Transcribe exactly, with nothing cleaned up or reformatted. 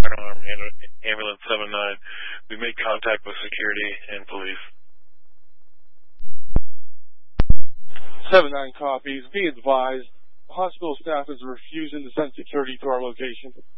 Fire alarm, ambulance seven nine. We made contact with security and police. seven nine copies. Be advised, hospital staff is refusing to send security to our location.